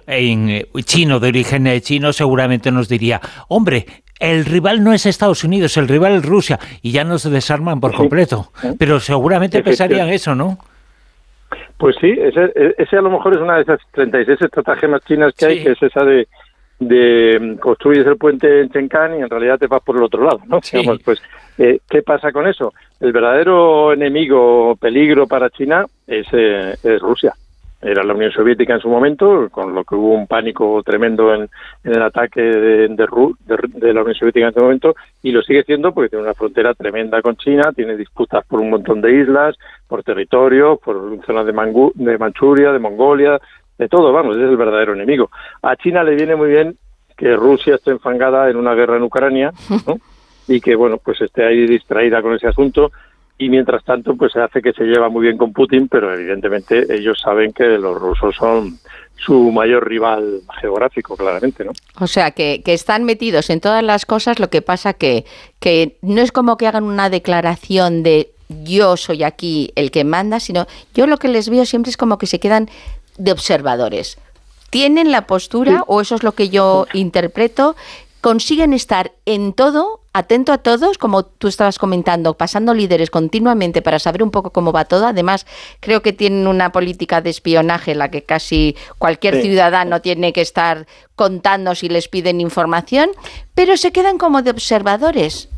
chino, de origen chino, seguramente nos diría, hombre, el rival no es Estados Unidos, el rival es Rusia, y ya nos desarman por completo. Pero seguramente pensarían eso, ¿no? Pues sí, ese a lo mejor es una de esas 36 estratagemas chinas que hay, que es esa de construyes el puente en Chenkan y en realidad te vas por el otro lado, ¿no? Sí. Digamos, pues, ¿qué pasa con eso? El verdadero enemigo o peligro para China es Rusia. Era la Unión Soviética en su momento, con lo que hubo un pánico tremendo en el ataque de la Unión Soviética en ese momento, y lo sigue siendo porque tiene una frontera tremenda con China, tiene disputas por un montón de islas, por territorios, por zonas de Manchuria, de Mongolia, de todo, vamos, es el verdadero enemigo. A China le viene muy bien que Rusia esté enfangada en una guerra en Ucrania, ¿no? Y que, bueno, pues esté ahí distraída con ese asunto, y mientras tanto, pues se hace que se lleva muy bien con Putin, pero evidentemente ellos saben que los rusos son su mayor rival geográfico, claramente, ¿no? O sea, que están metidos en todas las cosas, lo que pasa que no es como que hagan una declaración de yo soy aquí el que manda, sino yo lo que les veo siempre es como que se quedan de observadores. Tienen la postura, o eso es lo que yo interpreto, consiguen estar en todo, atento a todos, como tú estabas comentando, pasando líderes continuamente para saber un poco cómo va todo. Además, creo que tienen una política de espionaje en la que casi cualquier ciudadano tiene que estar contando si les piden información, pero se quedan como de observadores.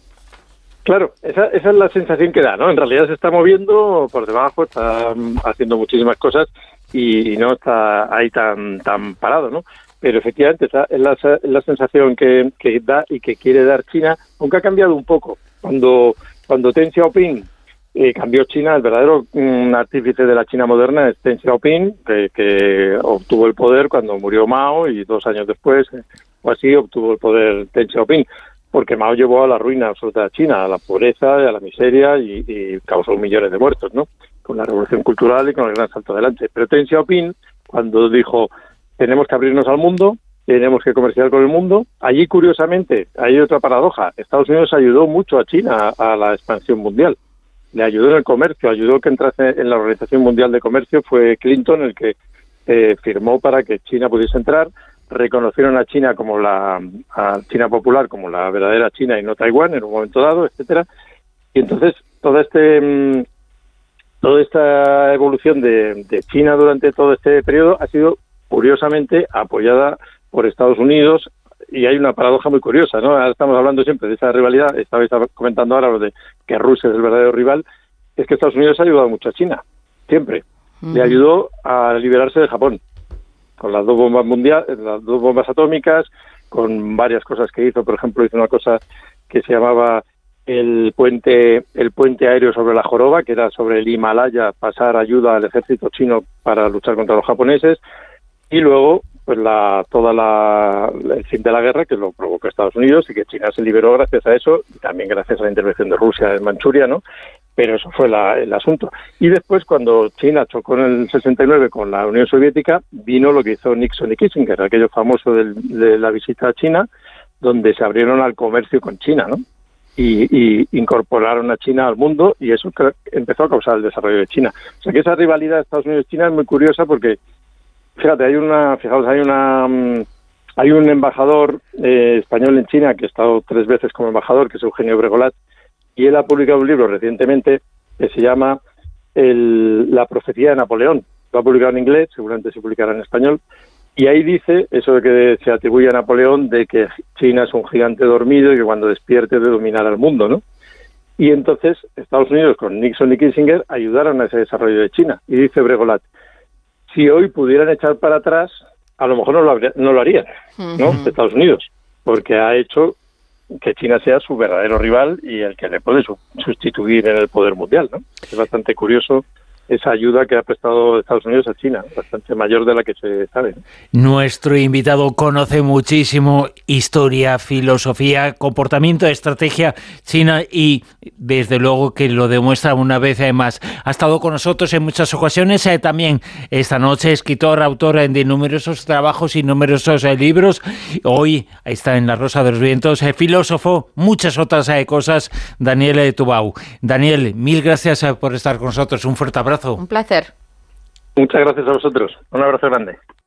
Claro, esa es la sensación que da, ¿no? En realidad se está moviendo por debajo, está haciendo muchísimas cosas y no está ahí tan parado, ¿no? Pero efectivamente esa es la sensación que da y que quiere dar China, aunque ha cambiado un poco. Cuando Deng Xiaoping cambió China, el verdadero artífice de la China moderna es Deng Xiaoping, que obtuvo el poder cuando murió Mao y 2 años después, o así, obtuvo el poder Deng Xiaoping, porque Mao llevó a la ruina absoluta de China, a la pobreza, a la miseria y causó millones de muertos, ¿no? Con la revolución cultural y con el gran salto adelante. Pero Deng Xiaoping, cuando dijo tenemos que abrirnos al mundo, tenemos que comerciar con el mundo, allí curiosamente hay otra paradoja. Estados Unidos ayudó mucho a China a la expansión mundial. Le ayudó en el comercio, ayudó que entrase en la Organización Mundial de Comercio. Fue Clinton el que firmó para que China pudiese entrar. Reconocieron a China a China popular como la verdadera China y no Taiwán en un momento dado, etcétera. Y entonces toda esta evolución de China durante todo este periodo ha sido curiosamente apoyada por Estados Unidos, y hay una paradoja muy curiosa, ¿no? Ahora estamos hablando siempre de esa rivalidad, estabais comentando ahora lo de que Rusia es el verdadero rival, es que Estados Unidos ha ayudado mucho a China, siempre. Le ayudó a liberarse de Japón, con las 2 bombas mundiales, las 2 bombas atómicas, con varias cosas que hizo. Por ejemplo, hizo una cosa que se llamaba el puente aéreo sobre la Joroba, que era sobre el Himalaya, pasar ayuda al ejército chino para luchar contra los japoneses. Y luego, pues el fin de la guerra, que lo provocó Estados Unidos, y que China se liberó gracias a eso, y también gracias a la intervención de Rusia en Manchuria, ¿no? Pero eso fue el asunto. Y después, cuando China chocó en el 69 con la Unión Soviética, vino lo que hizo Nixon y Kissinger, aquello famoso de la visita a China, donde se abrieron al comercio con China, ¿no? Y incorporaron a China al mundo, y eso empezó a causar el desarrollo de China. O sea que esa rivalidad de Estados Unidos y China es muy curiosa porque fíjate, hay un embajador español en China que ha estado 3 veces como embajador, que es Eugenio Bregolat, y él ha publicado un libro recientemente que se llama La profecía de Napoleón. Lo ha publicado en inglés, seguramente se publicará en español, y ahí dice eso de que se atribuye a Napoleón de que China es un gigante dormido y que cuando despierte de dominar al mundo, ¿no? Y entonces Estados Unidos con Nixon y Kissinger ayudaron a ese desarrollo de China. Y dice Bregolat, si hoy pudieran echar para atrás, a lo mejor no lo harían, ¿no? Estados Unidos, porque ha hecho que China sea su verdadero rival y el que le puede sustituir en el poder mundial, ¿no? Es bastante curioso esa ayuda que ha prestado Estados Unidos a China, bastante mayor de la que se sabe, ¿no? Nuestro invitado conoce muchísimo historia, filosofía, comportamiento, estrategia china y desde luego que lo demuestra una vez más. Ha estado con nosotros en muchas ocasiones, también esta noche, escritor, autor de numerosos trabajos y numerosos libros. Hoy está en La Rosa de los Vientos, filósofo, muchas otras cosas, Daniel Tubau. Daniel, mil gracias por estar con nosotros, un fuerte abrazo. Un placer. Muchas gracias a vosotros. Un abrazo grande.